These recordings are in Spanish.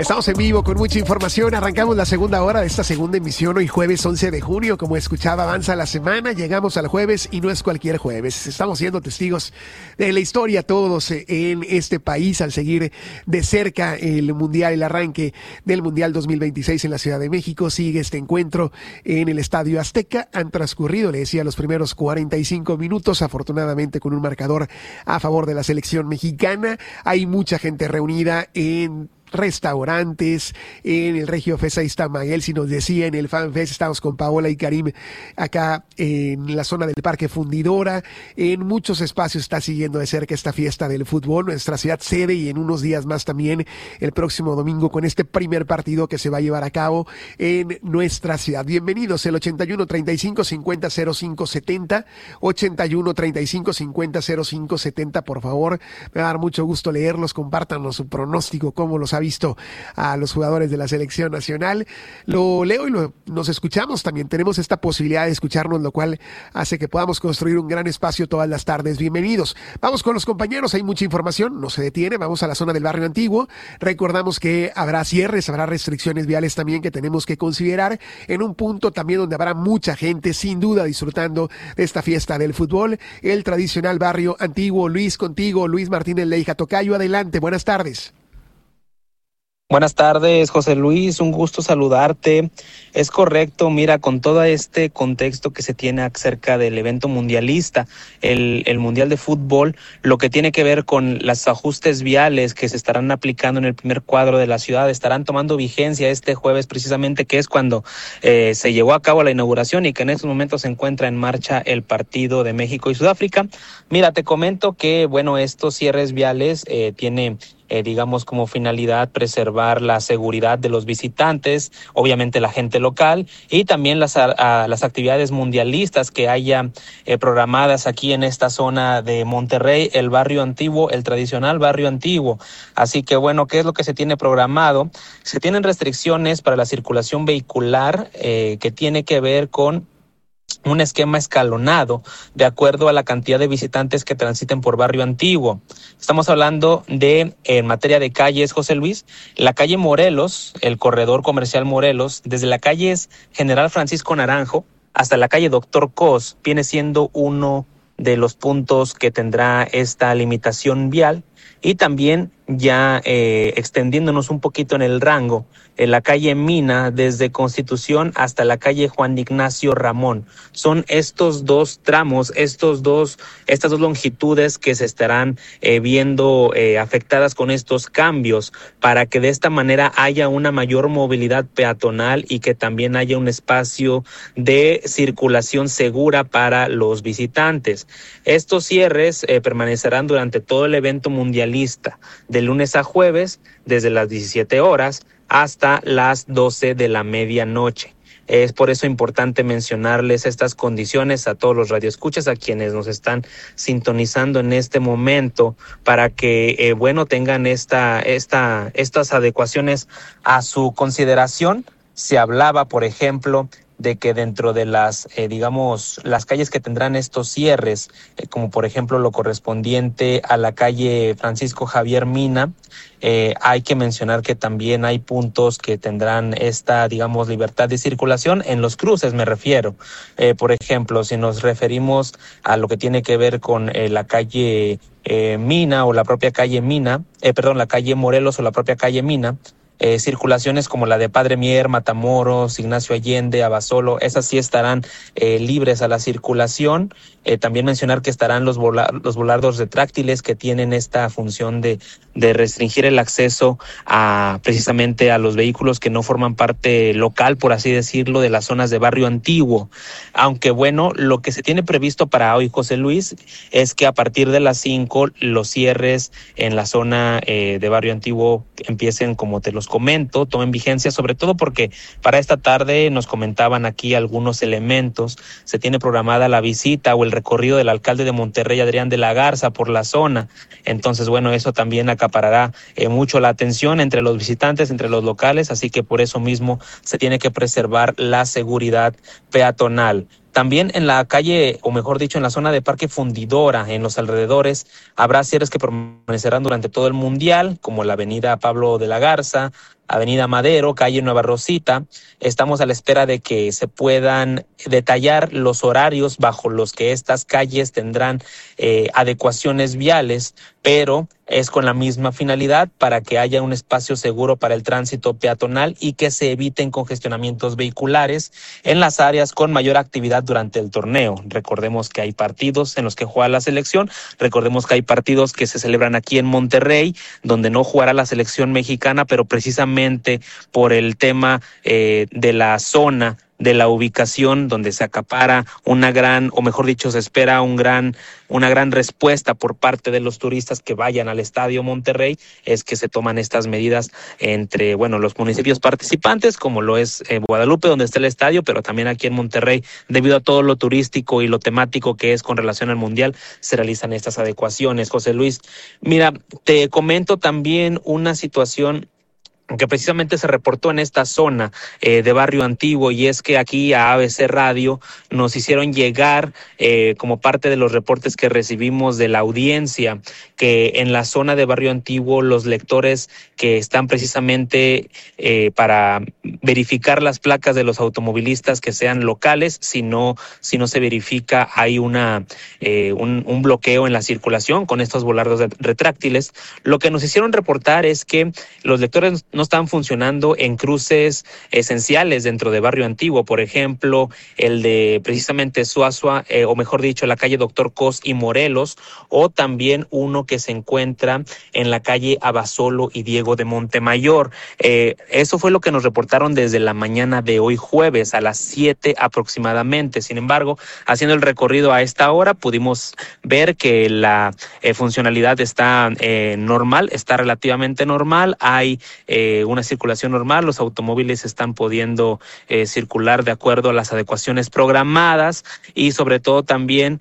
Estamos en vivo con mucha información. Arrancamos la segunda hora de esta segunda emisión hoy jueves 11 de junio. Como escuchaba, avanza la semana. Llegamos al jueves y no es cualquier jueves. Estamos siendo testigos de la historia todos en este país al seguir de cerca el Mundial, el arranque del Mundial 2026 en la Ciudad de México. Sigue este encuentro en el Estadio Azteca. Han transcurrido, le decía, los primeros 45 minutos, afortunadamente con un marcador a favor de la selección mexicana. Hay mucha gente reunida en restaurantes, en el Regio Fest. Ahí está Maguel, si nos decía, en el Fan Fest estamos con Paola y Karim acá en la zona del Parque Fundidora. En muchos espacios está siguiendo de cerca esta fiesta del fútbol, nuestra ciudad sede, y en unos días más también el próximo domingo con este primer partido que se va a llevar a cabo en nuestra ciudad. Bienvenidos, el 81 35 50 05 70, 81 35 50 05 70, por favor, me va a dar mucho gusto leerlos. Compártanos su pronóstico, cómo los ha visto a los jugadores de la selección nacional. Lo leo y nos escuchamos también. Tenemos esta posibilidad de escucharnos, lo cual hace que podamos construir un gran espacio todas las tardes. Bienvenidos. Vamos con los compañeros. Hay mucha información, no se detiene. Vamos a la zona del Barrio Antiguo. Recordamos que habrá cierres, habrá restricciones viales también que tenemos que considerar en un punto también donde habrá mucha gente, sin duda, disfrutando de esta fiesta del fútbol. El tradicional Barrio Antiguo. Luis, contigo. Luis Martínez Leija. Tocayo, adelante. Buenas tardes. Buenas tardes, José Luis, un gusto saludarte. Es correcto, mira, con todo este contexto que se tiene acerca del evento mundialista, el Mundial de Fútbol, lo que tiene que ver con los ajustes viales que se estarán aplicando en el primer cuadro de la ciudad, estarán tomando vigencia este jueves precisamente, que es cuando se llevó a cabo la inauguración y que en estos momentos se encuentra en marcha el partido de México y Sudáfrica. Mira, te comento que, bueno, estos cierres viales tienen digamos como finalidad preservar la seguridad de los visitantes, obviamente la gente local, y también las actividades mundialistas que haya programadas aquí en esta zona de Monterrey, el Barrio Antiguo, el tradicional Barrio Antiguo. Así que bueno, ¿qué es lo que se tiene programado? Se tienen restricciones para la circulación vehicular que tiene que ver con un esquema escalonado de acuerdo a la cantidad de visitantes que transiten por Barrio Antiguo. Estamos hablando de, en materia de calles, José Luis, la calle Morelos, el corredor comercial Morelos, desde la calle General Francisco Naranjo hasta la calle Doctor Cos, viene siendo uno de los puntos que tendrá esta limitación vial. Y también ya extendiéndonos un poquito en el rango, en la calle Mina, desde Constitución hasta la calle Juan Ignacio Ramón. Son estos dos tramos, estas dos longitudes que se estarán viendo afectadas con estos cambios, para que de esta manera haya una mayor movilidad peatonal y que también haya un espacio de circulación segura para los visitantes. Estos cierres permanecerán durante todo el evento mundialista, de lunes a jueves, desde las 17 horas hasta las 12 de la medianoche. Es por eso importante mencionarles estas condiciones a todos los radioescuchas, a quienes nos están sintonizando en este momento, para que tengan estas adecuaciones a su consideración. Se hablaba, por ejemplo, de que dentro de las calles que tendrán estos cierres, como por ejemplo lo correspondiente a la calle Francisco Javier Mina, hay que mencionar que también hay puntos que tendrán esta, libertad de circulación en los cruces, me refiero. Por ejemplo, si nos referimos a lo que tiene que ver con la calle Mina o la propia calle Mina, la calle Morelos o la propia calle Mina, circulaciones como la de Padre Mier, Matamoros, Ignacio Allende, Abasolo, esas sí estarán libres a la circulación. También mencionar que estarán los volardos retráctiles, que tienen esta función de restringir el acceso precisamente a los vehículos que no forman parte local, por así decirlo, de las zonas de Barrio Antiguo. Aunque bueno, lo que se tiene previsto para hoy, José Luis, es que a partir de las 5 los cierres en la zona de Barrio Antiguo empiecen, como te los comento, tomen vigencia, sobre todo porque para esta tarde nos comentaban aquí algunos elementos. Se tiene programada la visita o el recorrido del alcalde de Monterrey, Adrián de la Garza, por la zona. Entonces, bueno, eso también acaparará mucho la atención entre los visitantes, entre los locales, así que por eso mismo se tiene que preservar la seguridad peatonal. También en la calle, o mejor dicho, en la zona de Parque Fundidora, en los alrededores, habrá cierres que permanecerán durante todo el Mundial, como la avenida Pablo de la Garza, Avenida Madero, calle Nueva Rosita. Estamos a la espera de que se puedan detallar los horarios bajo los que estas calles tendrán adecuaciones viales, pero es con la misma finalidad para que haya un espacio seguro para el tránsito peatonal y que se eviten congestionamientos vehiculares en las áreas con mayor actividad durante el torneo. Recordemos que hay partidos en los que juega la selección, recordemos que hay partidos que se celebran aquí en Monterrey, donde no jugará la selección mexicana, pero precisamente por el tema de la zona, de la ubicación donde se acapara una gran, o mejor dicho, se espera una gran respuesta por parte de los turistas que vayan al Estadio Monterrey, es que se toman estas medidas entre, los municipios participantes, como lo es Guadalupe, donde está el estadio, pero también aquí en Monterrey, debido a todo lo turístico y lo temático que es con relación al Mundial, se realizan estas adecuaciones. José Luis, mira, te comento también una situación que precisamente se reportó en esta zona de Barrio Antiguo, y es que aquí a ABC Radio nos hicieron llegar como parte de los reportes que recibimos de la audiencia, que en la zona de Barrio Antiguo los lectores que están precisamente para verificar las placas de los automovilistas que sean locales, si no se verifica hay un bloqueo en la circulación con estos volardos retráctiles. Lo que nos hicieron reportar es que los lectores no están funcionando en cruces esenciales dentro de Barrio Antiguo, por ejemplo, el de precisamente Suazua, o mejor dicho, la calle Doctor Cos y Morelos, o también uno que se encuentra en la calle Abasolo y Diego de Montemayor. Eso fue lo que nos reportaron desde la mañana de hoy jueves, a las 7 aproximadamente. Sin embargo, haciendo el recorrido a esta hora, pudimos ver que la funcionalidad está normal, está relativamente normal. Hay una circulación normal, los automóviles están pudiendo circular de acuerdo a las adecuaciones programadas, y sobre todo también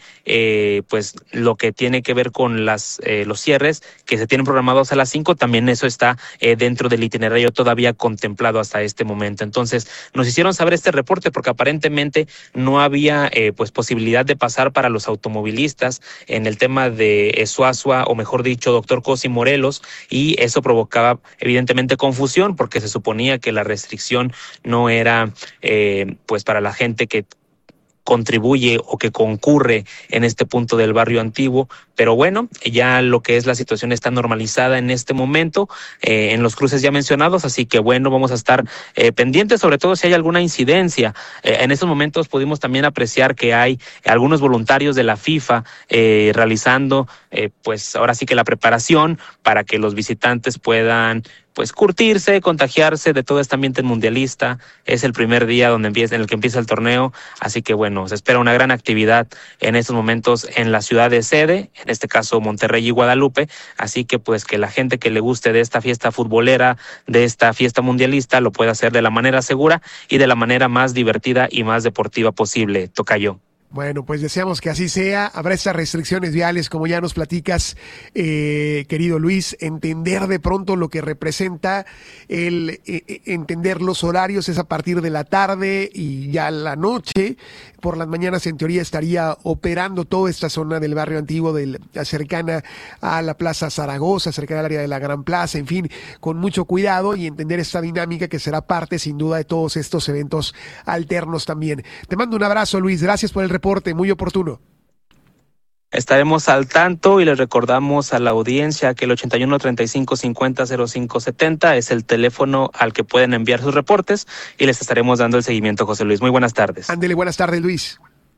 pues lo que tiene que ver con los cierres que se tienen programados a las 5, también eso está dentro del itinerario todavía contemplado hasta este momento. Entonces nos hicieron saber este reporte porque aparentemente no había pues posibilidad de pasar para los automovilistas en el tema de Suazua, o mejor dicho, Doctor Cos y Morelos, y eso provocaba evidentemente confusión, porque se suponía que la restricción no era pues para la gente que contribuye o que concurre en este punto del Barrio Antiguo, pero bueno, ya lo que es la situación está normalizada en este momento en los cruces ya mencionados, así que bueno, vamos a estar pendientes, sobre todo si hay alguna incidencia. En estos momentos pudimos también apreciar que hay algunos voluntarios de la FIFA realizando pues ahora sí que la preparación para que los visitantes puedan pues curtirse, contagiarse de todo este ambiente mundialista. Es el primer día en el que empieza el torneo, así que bueno, se espera una gran actividad en estos momentos en la ciudad de sede, en este caso Monterrey y Guadalupe, así que pues que la gente que le guste de esta fiesta futbolera, de esta fiesta mundialista, lo pueda hacer de la manera segura y de la manera más divertida y más deportiva posible. Tocayo. Bueno, pues deseamos que así sea. Habrá estas restricciones viales, como ya nos platicas, querido Luis, entender de pronto lo que representa el entender los horarios es a partir de la tarde y ya la noche. Por las mañanas, en teoría, estaría operando toda esta zona del Barrio Antiguo, cercana a la Plaza Zaragoza, cercana al área de la Gran Plaza, en fin, con mucho cuidado y entender esta dinámica que será parte, sin duda, de todos estos eventos alternos también. Te mando un abrazo, Luis. Gracias por el reporte, muy oportuno. Estaremos al tanto y les recordamos a la audiencia que el 81 35 50 05 70 es el teléfono al que pueden enviar sus reportes y les estaremos dando el seguimiento, José Luis. Muy buenas tardes. Ándele, buenas tardes, Luis.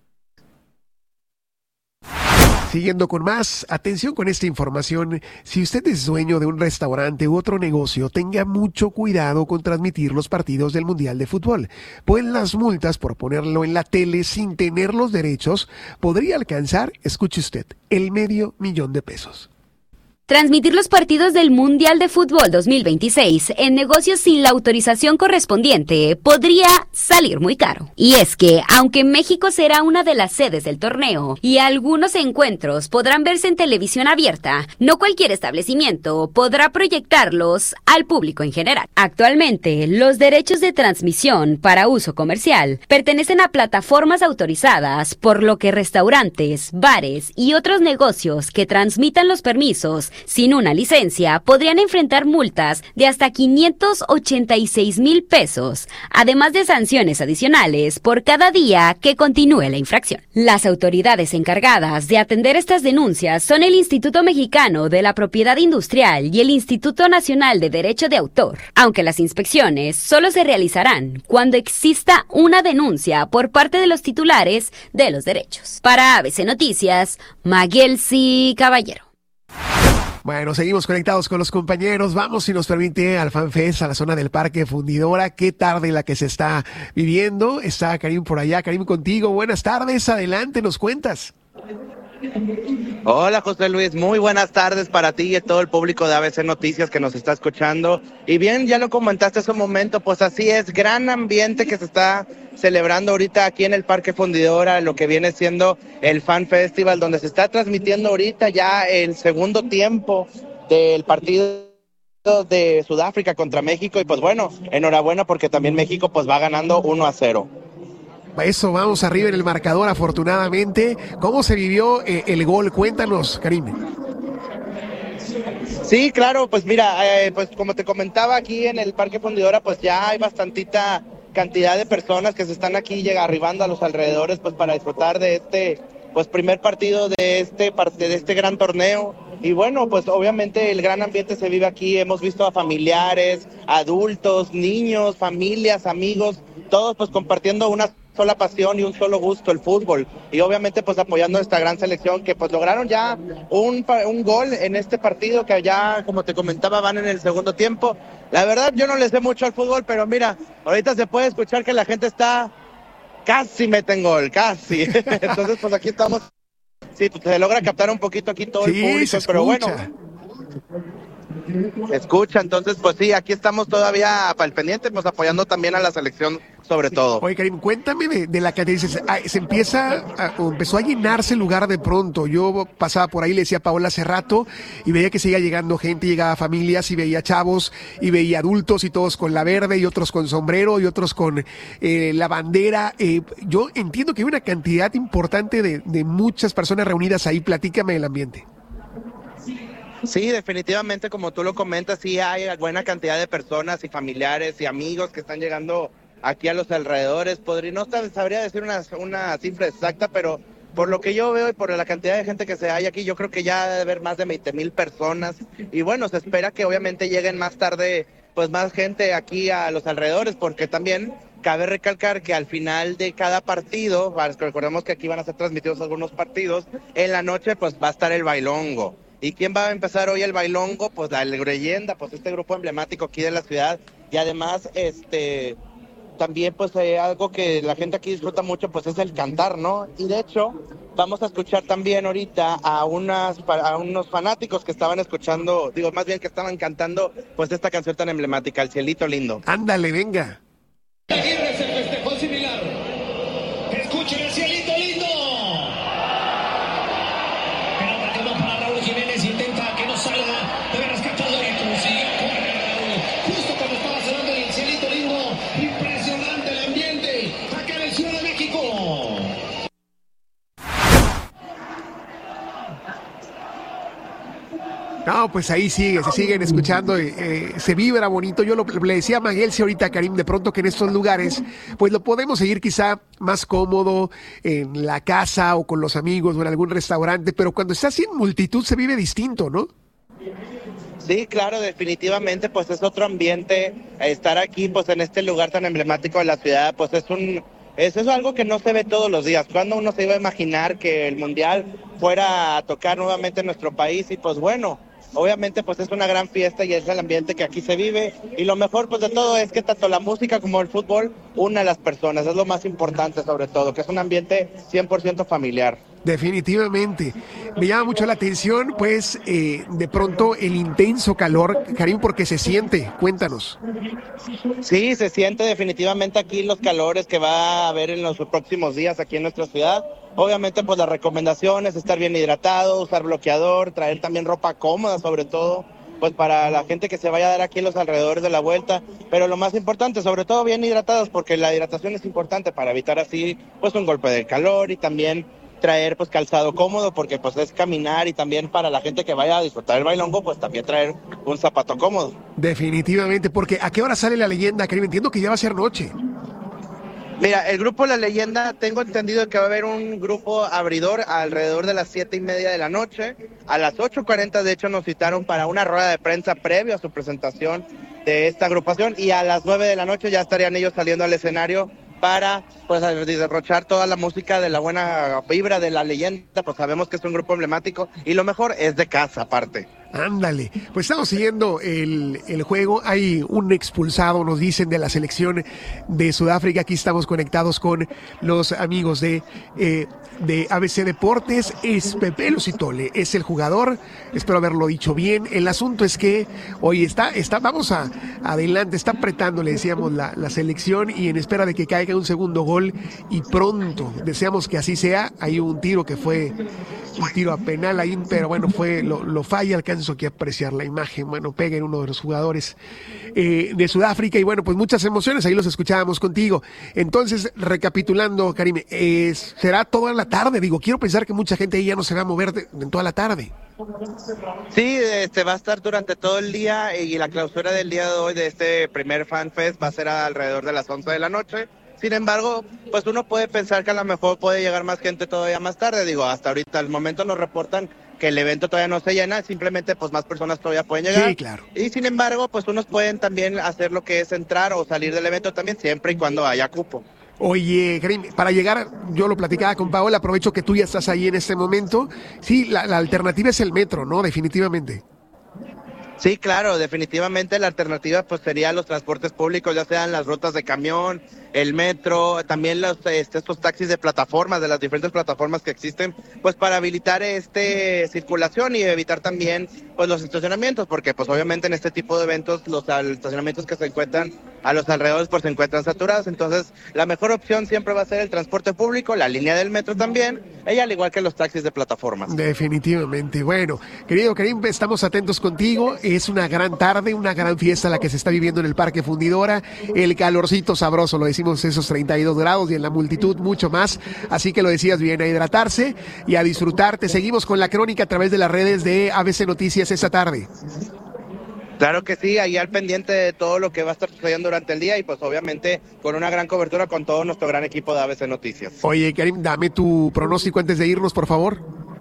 Siguiendo con más, atención con esta información. Si usted es dueño de un restaurante u otro negocio, tenga mucho cuidado con transmitir los partidos del Mundial de Fútbol, pues las multas por ponerlo en la tele sin tener los derechos podría alcanzar, escuche usted, el $500,000. Transmitir los partidos del Mundial de Fútbol 2026 en negocios sin la autorización correspondiente podría salir muy caro. Y es que, aunque México será una de las sedes del torneo y algunos encuentros podrán verse en televisión abierta, no cualquier establecimiento podrá proyectarlos al público en general. Actualmente, los derechos de transmisión para uso comercial pertenecen a plataformas autorizadas, por lo que restaurantes, bares y otros negocios que transmitan los permisos sin una licencia podrían enfrentar multas de hasta 586,000 pesos, además de sanciones adicionales por cada día que continúe la infracción. Las autoridades encargadas de atender estas denuncias son el Instituto Mexicano de la Propiedad Industrial y el Instituto Nacional de Derecho de Autor, aunque las inspecciones solo se realizarán cuando exista una denuncia por parte de los titulares de los derechos. Para ABC Noticias, Maguelsi Caballero. Bueno, seguimos conectados con los compañeros. Vamos, si nos permite, al FanFest, a la zona del Parque Fundidora. Qué tarde la que se está viviendo. Está Karim por allá. Karim, contigo. Buenas tardes. Adelante, nos cuentas. Hola José Luis, muy buenas tardes para ti y todo el público de ABC Noticias que nos está escuchando. Y bien, ya lo comentaste hace un momento, pues así es, gran ambiente que se está celebrando ahorita aquí en el Parque Fundidora, lo que viene siendo el Fan Festival, donde se está transmitiendo ahorita ya el segundo tiempo del partido de Sudáfrica contra México. Y pues bueno, enhorabuena porque también México pues va ganando 1-0. Eso, vamos arriba en el marcador, afortunadamente. ¿Cómo se vivió el gol? Cuéntanos, Karim. Sí, claro, pues mira, pues como te comentaba, aquí en el Parque Fundidora, pues ya hay bastantita cantidad de personas que se están aquí arribando a los alrededores, pues para disfrutar de este pues primer partido de este gran torneo. Y bueno, pues obviamente el gran ambiente se vive aquí. Hemos visto a familiares, adultos, niños, familias, amigos, todos pues compartiendo una sola pasión y un solo gusto, el fútbol, y obviamente pues apoyando a esta gran selección que pues lograron ya un gol en este partido, que ya como te comentaba van en el segundo tiempo. La verdad yo no le sé mucho al fútbol, pero mira, ahorita se puede escuchar que la gente está casi meten gol, casi. Entonces pues aquí estamos, sí, pues, se logra captar un poquito aquí todo el público, pero bueno, escucha, entonces pues sí, aquí estamos todavía para el pendiente, pues apoyando también a la selección sobre todo. Oye, Karim, cuéntame de la que dices, empezó a llenarse el lugar de pronto. Yo pasaba por ahí, le decía a Paola hace rato, y veía que seguía llegando gente, llegaba familias, y veía chavos, y veía adultos, y todos con la verde, y otros con sombrero, y otros con la bandera. Yo entiendo que hay una cantidad importante de muchas personas reunidas ahí. Platícame del ambiente. Sí, definitivamente, como tú lo comentas, sí hay buena cantidad de personas y familiares y amigos que están llegando aquí a los alrededores. No sabría decir una cifra exacta, pero por lo que yo veo y por la cantidad de gente que se hay aquí, yo creo que ya debe haber más de 20,000 personas. Y bueno, se espera que obviamente lleguen más tarde pues más gente aquí a los alrededores, porque también cabe recalcar que al final de cada partido, recordemos que aquí van a ser transmitidos algunos partidos, en la noche pues va a estar el bailongo. ¿Y quién va a empezar hoy el bailongo? Pues la Leyenda, pues este grupo emblemático aquí de la ciudad. Y además, también pues algo que la gente aquí disfruta mucho, pues es el cantar, ¿no? Y de hecho, vamos a escuchar también ahorita a unos fanáticos que estaban escuchando, más bien que estaban cantando, pues esta canción tan emblemática, El Cielito Lindo. Ándale, venga. Aguirre se festejó similar. Escuchen El Cielito Lindo. Pelota que va para Raúl Jiménez, intenta que no salga, debe rescatar y consigue correr Raúl. Justo cuando estaba sonando El Cielito Lindo, impresionante el ambiente acá en el Ciudad de México. No, pues ahí se siguen escuchando, se vibra bonito. Yo le decía a Maguelsi ahorita, Karim, de pronto que en estos lugares, pues lo podemos seguir quizá más cómodo en la casa o con los amigos o en algún restaurante, pero cuando está así en multitud se vive distinto, ¿no? Sí, claro, definitivamente, pues es otro ambiente. Estar aquí, pues en este lugar tan emblemático de la ciudad, pues es algo que no se ve todos los días. ¿Cuándo uno se iba a imaginar que el Mundial fuera a tocar nuevamente en nuestro país? Y pues bueno, obviamente pues es una gran fiesta y es el ambiente que aquí se vive, y lo mejor pues de todo es que tanto la música como el fútbol une a las personas, es lo más importante sobre todo, que es un ambiente 100% familiar. Definitivamente. Me llama mucho la atención pues de pronto el intenso calor, Karim, porque se siente. Cuéntanos. Sí, se siente definitivamente aquí los calores que va a haber en los próximos días aquí en nuestra ciudad. Obviamente pues las recomendaciones, estar bien hidratado, usar bloqueador, traer también ropa cómoda sobre todo, pues para la gente que se vaya a dar aquí en los alrededores de la vuelta, pero lo más importante, sobre todo bien hidratados, porque la hidratación es importante para evitar así pues un golpe de calor y también traer pues calzado cómodo, porque pues es caminar, y también para la gente que vaya a disfrutar el bailongo, pues también traer un zapato cómodo. Definitivamente, porque ¿a qué hora sale la leyenda, Karim? Entiendo que ya va a ser noche. Mira, el grupo La Leyenda, tengo entendido que va a haber un grupo abridor alrededor de las 7:30 de la noche. A las 8:40, de hecho, nos citaron para una rueda de prensa previo a su presentación de esta agrupación, y a las 9 de la noche ya estarían ellos saliendo al escenario para pues derrochar toda la música de la buena vibra de La Leyenda. Pues sabemos que es un grupo emblemático, y lo mejor es de casa aparte. Ándale, pues estamos siguiendo el juego. Hay un expulsado, nos dicen, de la selección de Sudáfrica. Aquí estamos conectados con los amigos de ABC Deportes. Es Pepe Lucitole, es el jugador. Espero haberlo dicho bien. El asunto es que hoy vamos adelante, está apretando, le decíamos, la selección, y en espera de que caiga un segundo gol, y pronto. Deseamos que así sea. Hay un tiro que fue un tiro a penal ahí, pero bueno, lo falla. Alcanzo que apreciar la imagen, bueno, pega en uno de los jugadores de Sudáfrica, y bueno, pues muchas emociones, ahí los escuchábamos contigo. Entonces, recapitulando, Karim, será toda la tarde, quiero pensar que mucha gente ahí ya no se va a mover en toda la tarde. Sí, va a estar durante todo el día, y la clausura del día de hoy de este primer Fan Fest va a ser alrededor de las 11 de la noche. Sin embargo, pues uno puede pensar que a lo mejor puede llegar más gente todavía más tarde. Hasta ahorita, al momento nos reportan que el evento todavía no se llena, simplemente pues más personas todavía pueden llegar. Sí, claro. Y sin embargo, pues unos pueden también hacer lo que es entrar o salir del evento también, siempre y cuando haya cupo. Oye, Karim, para llegar, yo lo platicaba con Paola, aprovecho que tú ya estás ahí en este momento. Sí, la alternativa es el metro, ¿no? Definitivamente. Sí, claro, definitivamente la alternativa pues serían los transportes públicos, ya sean las rutas de camión, el metro, también estos taxis de plataformas, de las diferentes plataformas que existen, pues para habilitar circulación y evitar también pues los estacionamientos, porque pues obviamente en este tipo de eventos los estacionamientos que se encuentran a los alrededores pues se encuentran saturados. Entonces la mejor opción siempre va a ser el transporte público, la línea del metro también, y al igual que los taxis de plataformas. Definitivamente. Bueno, querido Karim, estamos atentos contigo. Es una gran tarde, una gran fiesta la que se está viviendo en el Parque Fundidora. El calorcito sabroso, lo decimos, esos 32 grados, y en la multitud mucho más. Así que lo decías bien, a hidratarse y a disfrutar. Te seguimos con la crónica a través de las redes de ABC Noticias esta tarde. Claro que sí, ahí al pendiente de todo lo que va a estar sucediendo durante el día, y pues obviamente con una gran cobertura con todo nuestro gran equipo de ABC Noticias. Oye, Karim, dame tu pronóstico antes de irnos, por favor.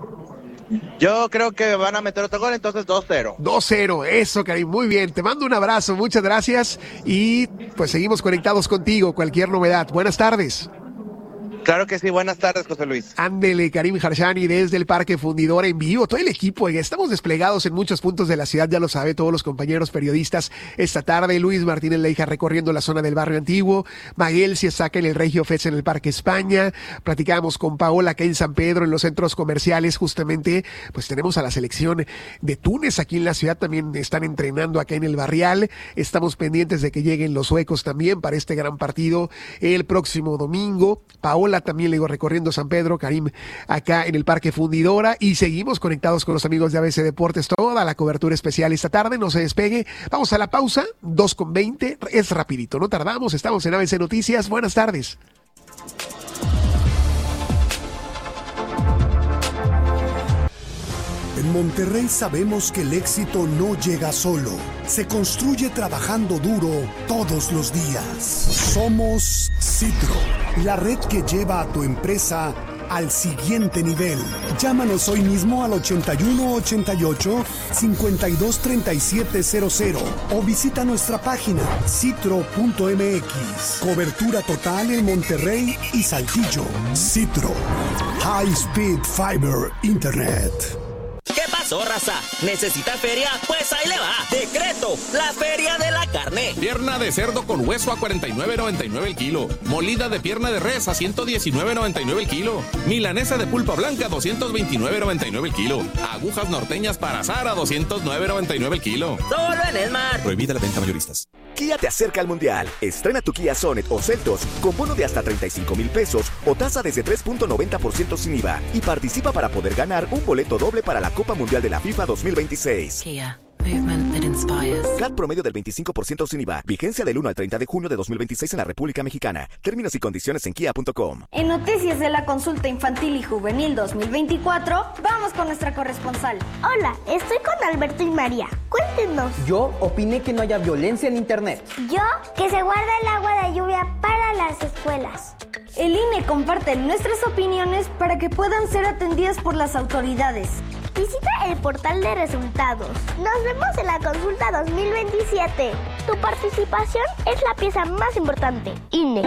Yo creo que van a meter otro gol, entonces 2-0. 2-0, eso, Karim, muy bien. Te mando un abrazo, muchas gracias, y pues seguimos conectados contigo. Cualquier novedad. Buenas tardes. Claro que sí, buenas tardes, José Luis. Ándele, Karim Harshani desde el Parque Fundidora en vivo, todo el equipo, estamos desplegados en muchos puntos de la ciudad, ya lo sabe, todos los compañeros periodistas. Esta tarde, Luis Martínez Leija recorriendo la zona del barrio antiguo, Maguel si saca en el Regio Fest en el Parque España, platicamos con Paola acá en San Pedro, en los centros comerciales, justamente, pues tenemos a la selección de Túnez aquí en la ciudad, también están entrenando acá en el Barrial, estamos pendientes de que lleguen los suecos también para este gran partido el próximo domingo. Paola también, recorriendo San Pedro, Karim acá en el Parque Fundidora, y seguimos conectados con los amigos de ABC Deportes, toda la cobertura especial esta tarde. No se despegue, vamos a la pausa, 2:20, es rapidito, no tardamos, estamos en ABC Noticias. Buenas tardes. En Monterrey sabemos que el éxito no llega solo, se construye trabajando duro todos los días. Somos Citro, la red que lleva a tu empresa al siguiente nivel. Llámanos hoy mismo al 8188-523700 o visita nuestra página citro.mx. Cobertura total en Monterrey y Saltillo. Citro, High Speed Fiber Internet. ¿Qué pasó, raza? ¿Necesita feria? Pues ahí le va. Decreto, la Feria de la Carne. Pierna de cerdo con hueso a $49.99 el kilo. Molida de pierna de res a $119.99 el kilo. Milanesa de pulpa blanca a $229.99 el kilo. Agujas norteñas para asar a $209.99 el kilo. Solo en Esmar. Prohibida la venta mayoristas. Kia te acerca al Mundial. Estrena tu Kia Sonet o Seltos con bono de hasta 35,000 pesos o tasa desde 3.90% sin IVA. Y participa para poder ganar un boleto doble para la Copa Mundial de la FIFA 2026. Kia, movement that inspires. inspires. CAT promedio del 25% sin IVA. Vigencia del 1 al 30 de junio de 2026 en la República Mexicana. Términos y condiciones en kia.com. En noticias de la consulta infantil y juvenil 2024, vamos con nuestra corresponsal. Hola, estoy con Alberto y María. Cuéntenos. Yo opiné que no haya violencia en internet. Yo, que se guarda el agua de lluvia para las escuelas. El INE comparte nuestras opiniones para que puedan ser atendidas por las autoridades. Visita el portal de resultados. Nos vemos en la consulta 2027. Tu participación es la pieza más importante. INE.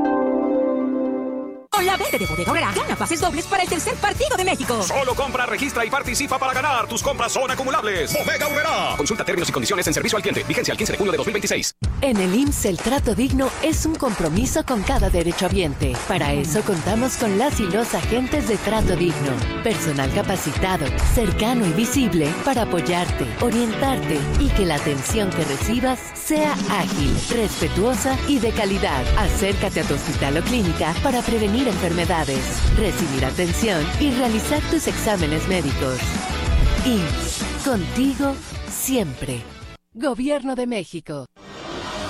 Con la verde de Bodega Aurrera, gana pases dobles para el tercer partido de México. Solo compra, registra y participa para ganar. Tus compras son acumulables. Bodega Aurrera. Consulta términos y condiciones en servicio al cliente. Vigencia al 15 de junio de 2026. En el IMSS, el trato digno es un compromiso con cada derechohabiente. Para eso contamos con las y los agentes de trato digno. Personal capacitado, cercano y visible para apoyarte, orientarte y que la atención que recibas sea ágil, respetuosa y de calidad. Acércate a tu hospital o clínica para prevenir enfermedades, recibir atención y realizar tus exámenes médicos. IMSS, contigo siempre. Gobierno de México.